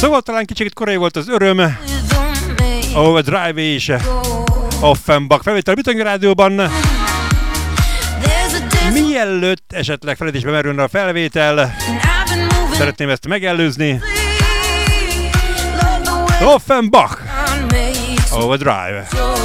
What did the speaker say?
Szóval talán kicsit korai volt az öröm. Overdrive és Offenbach felvétel a Bütöni Rádióban. Mielőtt esetleg feledésbe merülne a felvétel, szeretném ezt megelőzni. Offenbach, Overdrive.